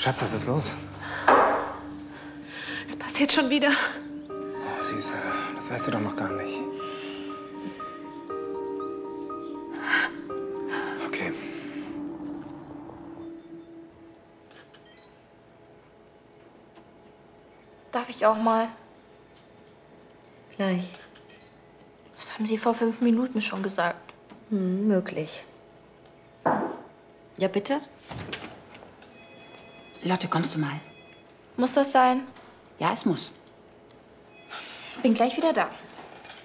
Schatz, was ist los? Es passiert schon wieder. Oh, Süße, das weißt du doch noch gar nicht. Okay. Darf ich auch mal? Gleich. Das haben Sie vor 5 Minuten schon gesagt. Möglich. Ja, bitte? Lotte, kommst du mal? Muss das sein? Ja, es muss. Bin gleich wieder da.